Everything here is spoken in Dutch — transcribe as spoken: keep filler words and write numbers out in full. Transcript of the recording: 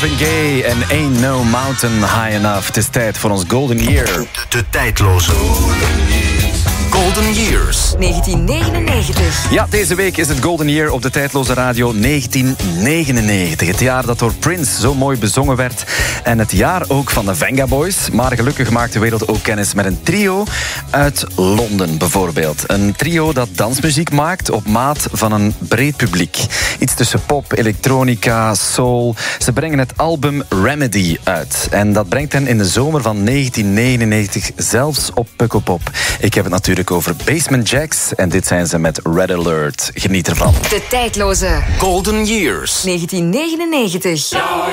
Marvin Gaye en Ain't No Mountain High Enough. Het is tijd voor ons Golden Year. De, de tijdloze Golden Years. negentien negenennegentig. Ja, deze week is het Golden Year op de tijdloze radio negentien negenennegentig. Het jaar dat door Prince zo mooi bezongen werd. En het jaar ook van de Venga Boys. Maar gelukkig maakt de wereld ook kennis met een trio uit Londen bijvoorbeeld. Een trio dat dansmuziek maakt op maat van een breed publiek. Iets tussen pop, elektronica, soul. Ze brengen het album Remedy uit. En dat brengt hen in de zomer van negentien negenennegentig zelfs op Pukkelpop. Ik heb het natuurlijk over Basement Jaxx. En dit zijn ze met Red Alert. Geniet ervan. De tijdloze Golden Years. negentien negenennegentig.